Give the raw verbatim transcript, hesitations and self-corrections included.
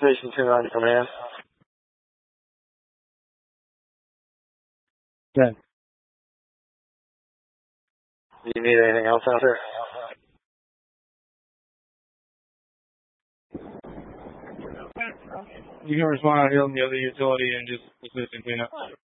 Station two on command. Good. Do you need anything else out there? You can respond on the other utility and just position cleanup.